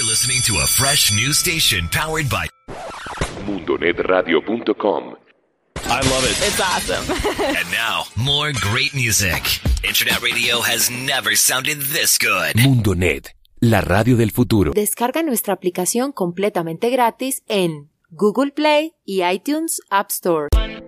listening to a fresh new station powered by MundoNetRadio.com. I love it. It's awesome. And now, more great music. Internet radio has never sounded this good. Mundonet, la radio del futuro. Descarga nuestra aplicación completamente gratis en Google Play y iTunes App Store.